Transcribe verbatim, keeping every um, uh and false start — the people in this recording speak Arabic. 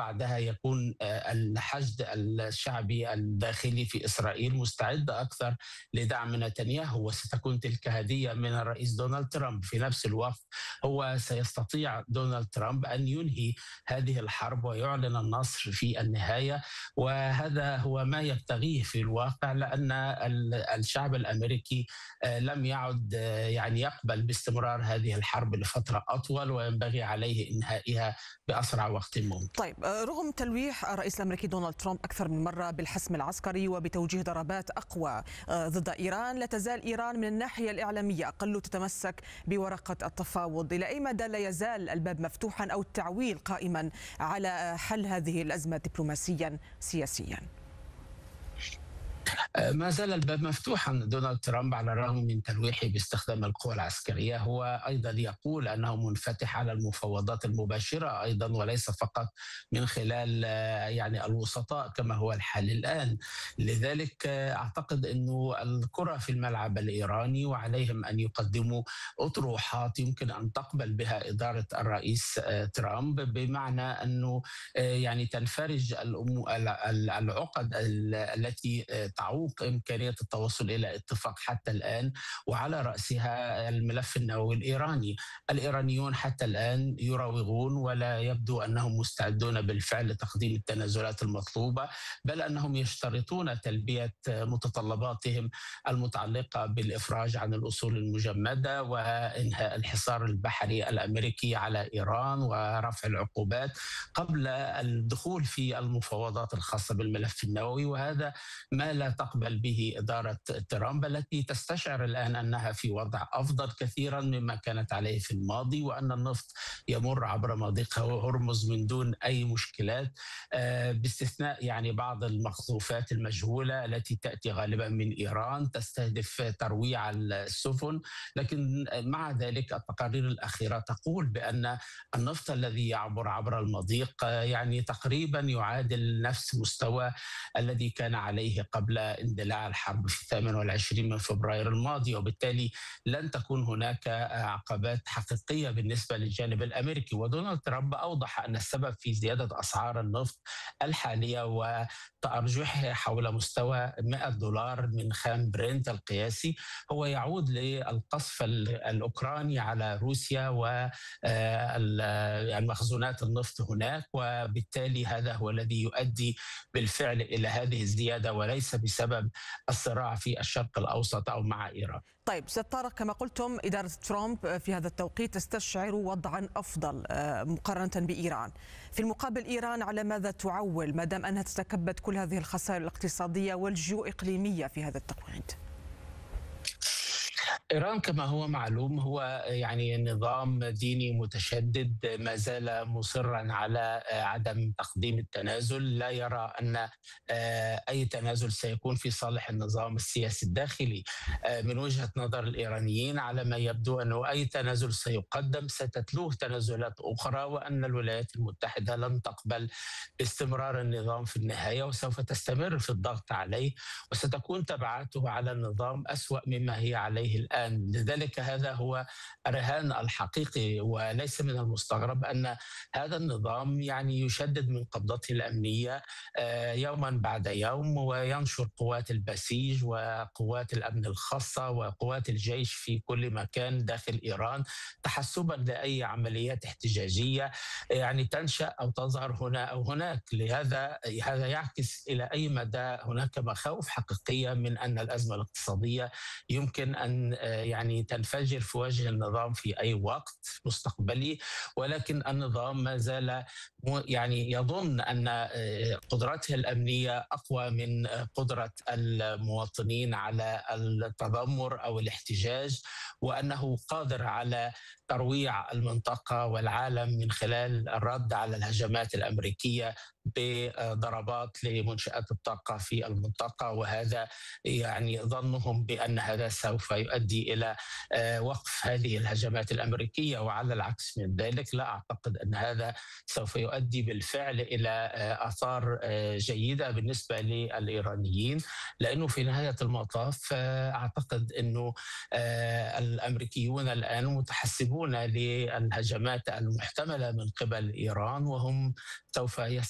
بعدها يكون الحشد الشعبي الداخلي في إسرائيل مستعد أكثر لدعم نتنياهو، وستكون تلك هدية من الرئيس دونالد ترامب. في نفس الوقت هو سيستطيع دونالد ترامب أن ينهي هذه الحرب ويعلن النصر في النهاية، وهذا هو ما يبتغيه في الواقع، لأن الشعب الأمريكي لم يعد يعني يقبل باستمرار هذه الحرب لفترة أطول، وينبغي عليه إنهائها بأسرع وقت ممكن. طيب، رغم تلويح الرئيس الأمريكي دونالد ترامب أكثر من مرة بالحسم العسكري وبتوجيه ضربات أقوى ضد إيران، لا تزال إيران من الناحية الإعلامية أقل تتمسك بورقة التفاوض. إلى أي مدى لا يزال الباب مفتوحا أو التعويل قائما على حل هذه الأزمة دبلوماسيا سياسيا؟ ما زال الباب مفتوحا. دونالد ترامب على الرغم من تلويحه باستخدام القوى العسكرية هو أيضا يقول أنه منفتح على المفاوضات المباشرة أيضا، وليس فقط من خلال يعني الوسطاء كما هو الحال الآن. لذلك أعتقد أنه الكرة في الملعب الإيراني، وعليهم أن يقدموا أطروحات يمكن أن تقبل بها إدارة الرئيس ترامب، بمعنى أنه يعني تنفرج العقد التي تعوق إمكانية التوصل إلى اتفاق حتى الآن، وعلى رأسها الملف النووي الإيراني. الإيرانيون حتى الآن يراوغون، ولا يبدو أنهم مستعدون بالفعل لتقديم التنازلات المطلوبة، بل أنهم يشترطون تلبية متطلباتهم المتعلقة بالإفراج عن الأصول المجمدة وإنهاء الحصار البحري الأمريكي على إيران ورفع العقوبات قبل الدخول في المفاوضات الخاصة بالملف النووي. وهذا ما لا تقبل به إدارة ترامب، التي تستشعر الآن أنها في وضع أفضل كثيرا مما كانت عليه في الماضي، وأن النفط يمر عبر مضيق هرمز من دون أي مشكلات، باستثناء يعني بعض المقذوفات المجهولة التي تأتي غالبا من إيران تستهدف ترويع السفن. لكن مع ذلك التقارير الأخيرة تقول بأن النفط الذي يعبر عبر المضيق يعني تقريبا يعادل نفس مستوى الذي كان عليه قبل اندلاع الحرب في الثامن والعشرين من فبراير الماضي، وبالتالي لن تكون هناك عقبات حقيقية بالنسبة للجانب الأمريكي. ودونالد ترامب أوضح أن السبب في زيادة أسعار النفط الحالية وتأرجحها حول مستوى مئة دولار من خام برنت القياسي هو يعود للقصف الأوكراني على روسيا ومخزونات النفط هناك، وبالتالي هذا هو الذي يؤدي بالفعل إلى هذه الزيادة، وليس بسبب الصراع في الشرق الأوسط أو مع إيران. طيب سيد طارق، كما قلتم إدارة ترامب في هذا التوقيت تستشعر وضعا أفضل مقارنة بإيران. في المقابل إيران على ماذا تعول ما دام أنها تتكبد كل هذه الخسائر الاقتصادية والجيو إقليمية في هذا التوقيت؟ إيران كما هو معلوم هو يعني نظام ديني متشدد، ما زال مصرا على عدم تقديم التنازل، لا يرى أن أي تنازل سيكون في صالح النظام السياسي الداخلي. من وجهة نظر الإيرانيين على ما يبدو أنه أي تنازل سيقدم ستتلوه تنازلات أخرى، وأن الولايات المتحدة لن تقبل باستمرار النظام في النهاية، وسوف تستمر في الضغط عليه، وستكون تبعاته على النظام أسوأ مما هي عليه الآن. لذلك هذا هو الرهان الحقيقي، وليس من المستغرب أن هذا النظام يعني يشدد من قبضته الأمنية يوما بعد يوم، وينشر قوات البسيج وقوات الأمن الخاصة وقوات الجيش في كل مكان داخل إيران تحسبا لأي عمليات احتجاجية يعني تنشأ أو تظهر هنا أو هناك. لهذا هذا يعكس إلى أي مدى هناك مخاوف حقيقية من أن الأزمة الاقتصادية يمكن أن يعني تنفجر في وجه النظام في أي وقت مستقبلي. ولكن النظام ما زال يعني يظن أن قدرته الأمنية أقوى من قدرة المواطنين على التذمر أو الاحتجاج، وأنه قادر على ترويع المنطقة والعالم من خلال الرد على الهجمات الأمريكية بضربات لمنشآت الطاقة في المنطقة. وهذا يعني ظنهم بأن هذا سوف يؤدي إلى وقف هذه الهجمات الأمريكية، وعلى العكس من ذلك لا أعتقد أن هذا سوف يؤدي بالفعل إلى آثار جيدة بالنسبة للإيرانيين، لأنه في نهاية المطاف أعتقد أنه الأمريكيون الآن متحسبون للهجمات المحتملة من قبل إيران، وهم سوف